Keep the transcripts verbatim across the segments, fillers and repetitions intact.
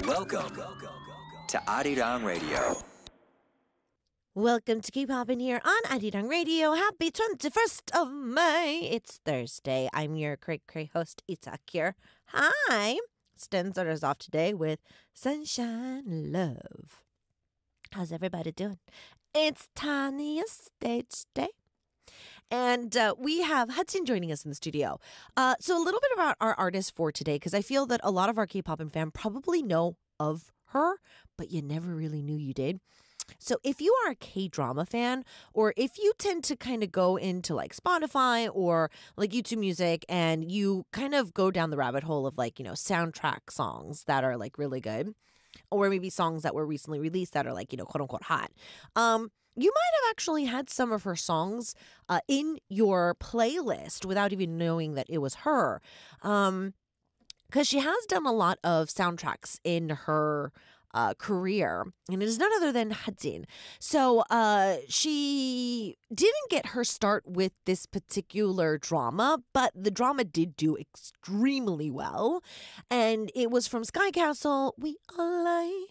Welcome to Arirang Radio. Welcome to Keep Hoppin' here on Arirang Radio. Happy twenty-first of May. It's Thursday. I'm your cray cray host, Itak here. Hi. Sten started us off today with Sunshine Love. How's everybody doing? It's Tanya Stage Day. And uh, we have Hudson joining us in the studio. Uh, so a little bit about our artist for today, because I feel that a lot of our K-pop fan probably know of her, but you never really knew you did. So if you are a K-drama fan, or if you tend to kind of go into like Spotify or like YouTube Music and you kind of go down the rabbit hole of like, you know, soundtrack songs that are like really good, or maybe songs that were recently released that are like, you know, quote unquote hot. Um, you might have actually had some of her songs uh, in your playlist without even knowing that it was her. Um, because she has done a lot of soundtracks in her uh, career, and it is none other than Hudson. So uh, she didn't get her start with this particular drama, but the drama did do extremely well, and it was from Sky Castle, We All Lie.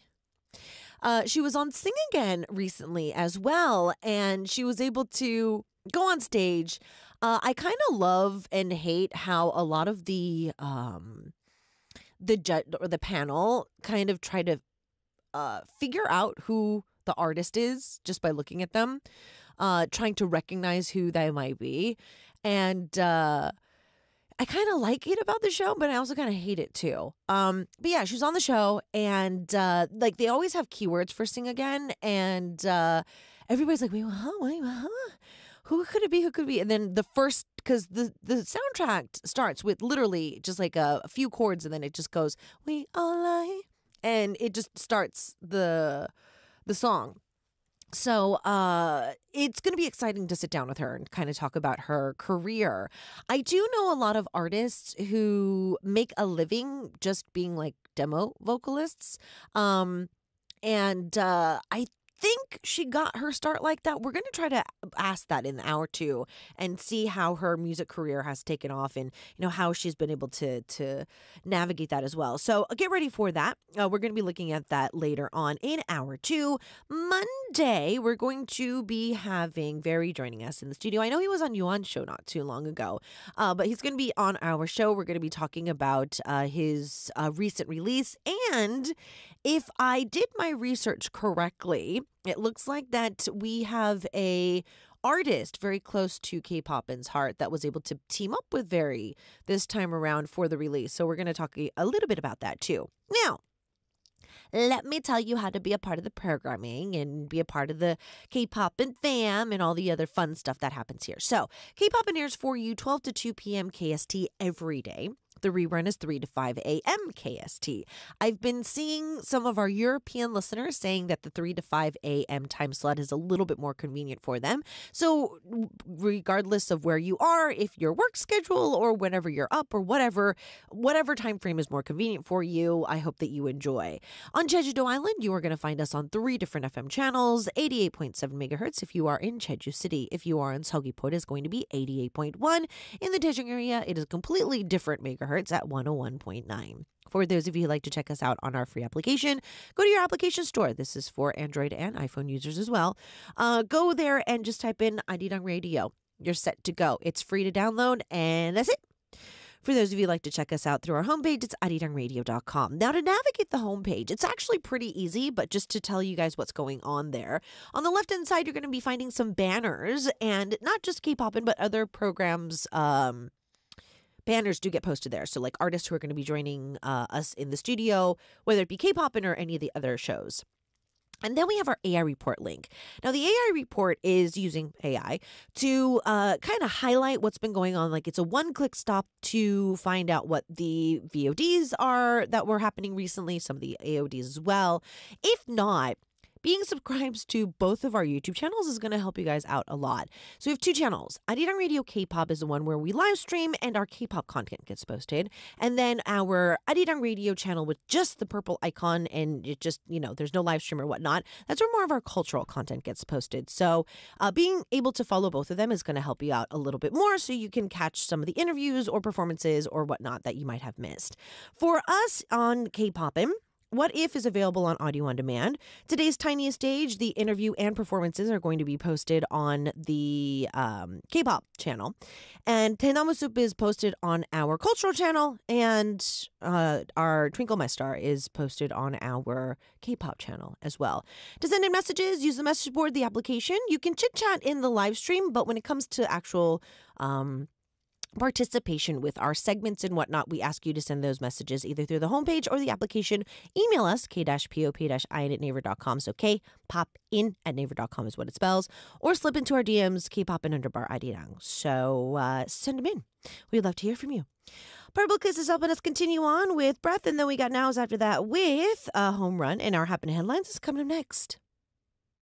Uh, she was on Sing Again recently as well, and she was able to go on stage. Uh, I kind of love and hate how a lot of the um, the judge or the panel kind of try to uh, figure out who the artist is just by looking at them, uh, trying to recognize who they might be, and uh, I kind of like it about the show, but I also kind of hate it too. Um, but yeah, she was on the show, and uh, like they always have keywords for Sing Again, and uh, everybody's like, wait, huh, wait, huh? Who could it be? Who could it be? And then the first, because the, the soundtrack starts with literally just like a, a few chords, and then it just goes, We All Lie, and it just starts the the song. So uh, it's going to be exciting to sit down with her and kind of talk about her career. I do know a lot of artists who make a living just being like demo vocalists. Um, and uh, I think she got her start like that. We're going to try to ask that in hour two and see how her music career has taken off, and you know how she's been able to to navigate that as well. So uh, get ready for that. Uh, we're going to be looking at that later on in hour two. Monday, we're going to be having Very joining us in the studio. I know he was on Yuan's show not too long ago, uh, but he's going to be on our show. We're going to be talking about uh, his uh, recent release, and if I did my research correctly, it looks like that we have a artist very close to K-Poppin's heart that was able to team up with Very this time around for the release. So we're going to talk a, a little bit about that too. Now, let me tell you how to be a part of the programming and be a part of the K-Poppin fam and all the other fun stuff that happens here. So K-Poppin airs for you twelve to two p.m. K S T every day. The rerun is three to five a.m. K S T. I've been seeing some of our European listeners saying that the three to five a.m. time slot is a little bit more convenient for them. So regardless of where you are, if your work schedule or whenever you're up or whatever, whatever time frame is more convenient for you, I hope that you enjoy. On Jeju-do Island, you are going to find us on three different F M channels, eighty-eight point seven megahertz if you are in Jeju City. If you are in Seogwipo, it is going to be eighty-eight point one. In the Daejeon area, it is a completely different megahertz at one oh one point nine. For those of you who like to check us out on our free application, go to your application store. This is for Android and iPhone users as well. Uh, go there and just type in Arirang Radio. You're set to go. It's free to download, and that's it. For those of you who like to check us out through our homepage, it's arirang radio dot com. Now, to navigate the homepage, it's actually pretty easy, but just to tell you guys what's going on there. On the left-hand side, you're going to be finding some banners, and not just K-Poppin, but other programs, um... banners do get posted there. So like artists who are going to be joining uh, us in the studio, whether it be K-Poppin or any of the other shows. And then we have our A I report link. Now, the A I report is using A I to uh, kind of highlight what's been going on. Like it's a one-click stop to find out what the V O Ds are that were happening recently, some of the A O Ds as well. If not, being subscribed to both of our YouTube channels is going to help you guys out a lot. So we have two channels. Arirang Radio K-Pop is the one where we live stream and our K-Pop content gets posted. And then our Arirang Radio channel with just the purple icon and it just, you know, there's no live stream or whatnot. That's where more of our cultural content gets posted. So uh, being able to follow both of them is going to help you out a little bit more so you can catch some of the interviews or performances or whatnot that you might have missed. For us on K-Poppin', What If is available on audio on demand. Today's Tiniest Stage, the interview and performances are going to be posted on the um, K-pop channel. And Tenamu Soup is posted on our cultural channel. And uh, our Twinkle My Star is posted on our K-pop channel as well. To send in messages, use the message board, the application. You can chit-chat in the live stream, but when it comes to actual Um, participation with our segments and whatnot, we ask you to send those messages either through the homepage or the application. Email us, k-pop-in at naver dot com. So k-pop-in at naver dot com is what it spells. Or slip into our D Ms, k-pop-in underbar arirang. So uh, send them in. We'd love to hear from you. Purple Kiss is helping us continue on with Breath. And then we got Nows after that with a home run. And our Happening Headlines is coming up next.